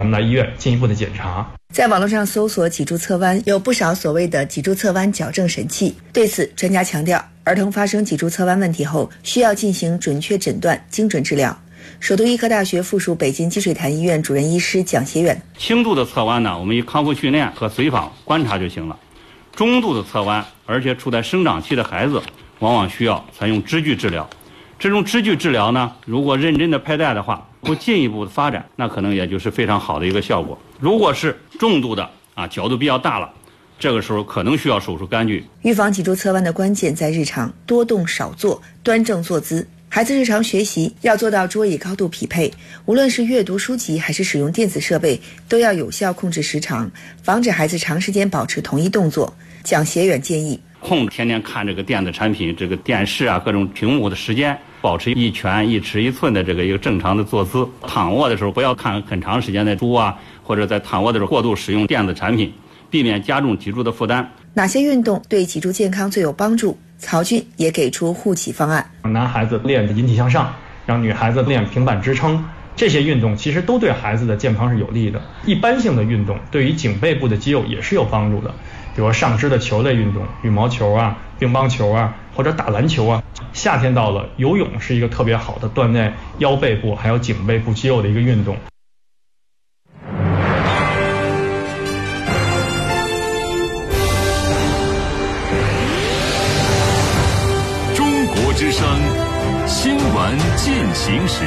们来医院进一步的检查。 在网络上搜索脊柱侧弯，有不少所谓的脊柱侧弯矫正神器。对此，专家强调，儿童发生脊柱侧弯问题后，需要进行准确诊断、精准治疗。首都医科大学附属北京积水潭医院主任医师蒋协远： 轻度的侧弯呢，我们以康复训练和随访观察就行了。中度的侧弯，而且处在生长期的孩子，往往需要采用支具治疗。这种支具治疗呢，如果认真的佩戴的话，不进一步的发展，那可能也就是非常好的一个效果。如果是重度的角度比较大了，这个时候可能需要手术干预。 预防脊柱侧弯的关键在日常多动少坐，端正坐姿。孩子日常学习要做到桌椅高度匹配，无论是阅读书籍还是使用电子设备，都要有效控制时长，防止孩子长时间保持同一动作。蒋协远建议， 控制天天看这个电子产品、这个电视各种屏幕的时间，保持1拳1尺1寸的这个一个正常的坐姿。躺卧的时候不要看很长时间的书或者在躺卧的时候过度使用电子产品，避免加重脊柱的负担。 哪些运动对脊柱健康最有帮助？曹俊也给出护体方案。 男孩子练引体向上，让女孩子练平板支撑，这些运动其实都对孩子的健康是有利的。一般性的运动对于颈背部的肌肉也是有帮助的，比如上肢的球类运动，羽毛球乒乓球或者打篮球夏天到了，游泳是一个特别好的锻炼腰背部还有颈背部肌肉的一个运动。 中国之声新闻进行时。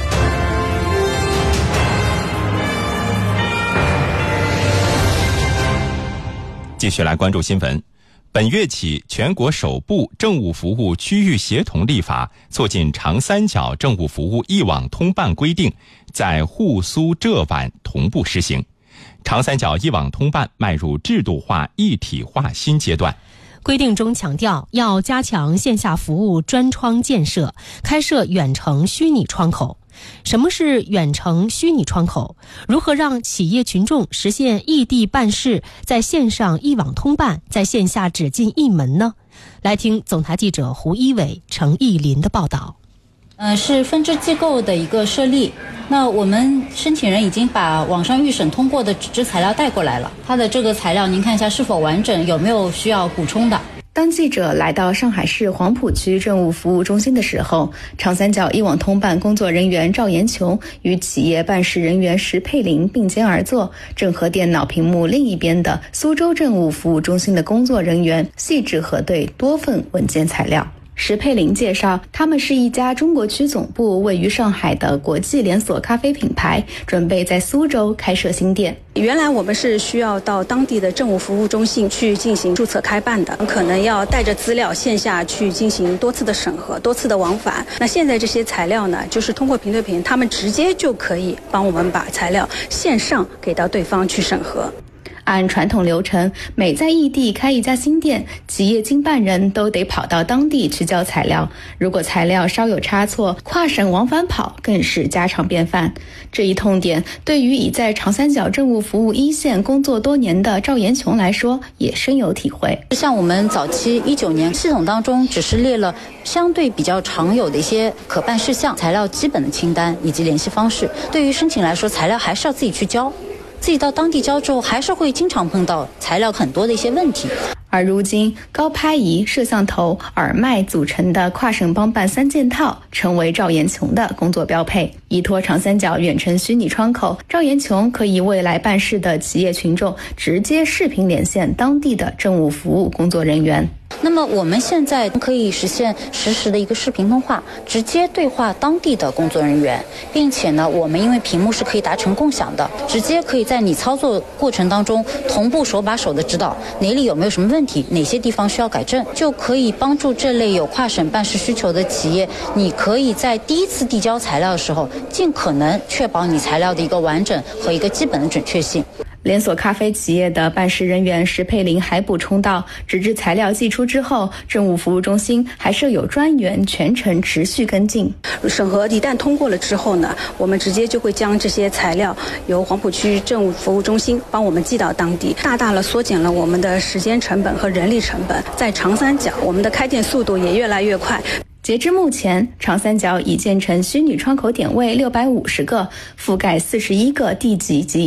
继续来关注新闻。本月起，全国首部政务服务区域协同立法促进长三角政务服务一网通办规定在沪苏浙皖同步实行，长三角一网通办迈入制度化一体化新阶段。 规定中强调，要加强线下服务专窗建设，开设远程虚拟窗口。什么是远程虚拟窗口？如何让企业群众实现异地办事，在线上一网通办，在线下只进一门呢？来听总台记者胡一伟、程艺林的报道。 是分支机构的一个设立。那我们申请人已经把网上预审通过的纸质材料带过来了，它的这个材料您看一下是否完整，有没有需要补充的。 当记者来到上海市黄浦区政务服务中心的时候，长三角一网通办工作人员赵延琼与企业办事人员石佩玲并肩而坐，正和电脑屏幕另一边的苏州政务服务中心的工作人员细致核对多份文件材料。石佩玲介绍，他们是一家中国区总部位于上海的国际连锁咖啡品牌，准备在苏州开设新店。 原来我们是需要到当地的政务服务中心去进行注册开办的，可能要带着资料线下去进行多次的审核、多次的往返。那现在这些材料呢，就是通过平对屏，他们直接就可以帮我们把材料线上给到对方去审核。 按传统流程，每在异地开一家新店，企业经办人都得跑到当地去交材料。如果材料稍有差错，跨省往返跑更是家常便饭。这一痛点对于已在长三角政务服务一线工作多年的赵延琼来说也深有体会。 像我们早期19年系统当中只是列了相对比较常有的一些可办事项、材料基本的清单以及联系方式，对于申请来说，材料还是要自己去交。自己到当地交之后，还是会经常碰到材料很多的一些问题。 而如今，高拍仪、摄像头、耳麦组成的跨省帮办3件套，成为赵延琼的工作标配。依托长三角远程虚拟窗口，赵延琼可以未来办事的企业群众直接视频连线当地的政务服务工作人员。 那么我们现在可以实现实时的一个视频通话，直接对话当地的工作人员，并且呢，我们因为屏幕是可以达成共享的，直接可以在你操作过程当中同步手把手的指导哪里有没有什么问题，哪些地方需要改正，就可以帮助这类有跨省办事需求的企业，你可以在第一次递交材料的时候，尽可能确保你材料的一个完整和一个基本的准确性。 连锁咖啡企业的办事人员石佩玲还补充到，纸质材料寄出之后，政务服务中心还设有专员全程持续跟进。 审核一旦通过了之后呢，我们直接就会将这些材料由黄浦区政务服务中心帮我们寄到当地，大大的缩减了我们的时间成本和人力成本。在长三角，我们的开店速度也越来越快。 截至目前，长三角已建成虚拟窗口点位650个，覆盖41个地级及